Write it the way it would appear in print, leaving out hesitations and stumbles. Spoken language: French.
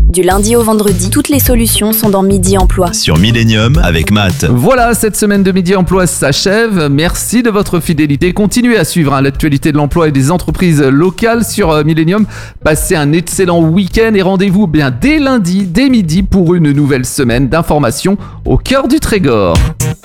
Du lundi au vendredi, toutes les solutions sont dans Midi Emploi. Sur Millennium avec Matt. Voilà, cette semaine de Midi Emploi s'achève. Merci de votre fidélité. Continuez à suivre l'actualité de l'emploi et des entreprises locales sur Millennium. Passez un excellent week-end et rendez-vous bien dès lundi, dès midi, pour une nouvelle semaine d'informations au cœur du Trégor.